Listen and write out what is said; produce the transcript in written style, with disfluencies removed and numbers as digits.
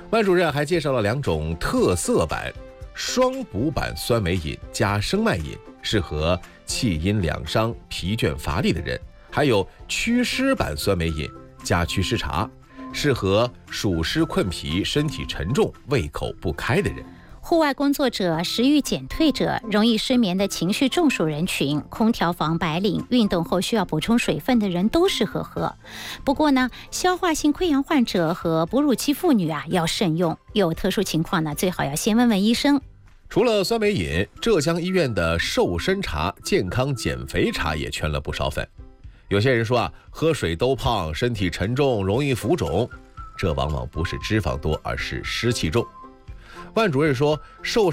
万主任还介绍了2种特色版双补版酸梅饮加生麦饮，适合气阴两伤、疲倦乏力的人；还有祛湿版酸梅饮加祛湿茶，适合暑湿困脾、身体沉重、胃口不开的人。 户外工作者、食欲减退者、容易失眠的情绪中暑人群、空调房白领、运动后需要补充水分的人都适合喝。不过呢，消化性溃疡患者和哺乳期妇女要慎用，有特殊情况呢，最好要先问问医生。 除了酸梅饮，浙江医院的瘦身茶、健康减肥茶也圈了不少粉。有些人说喝水都胖，身体沉重，容易浮肿，这往往不是脂肪多，而是湿气重。万主任说，瘦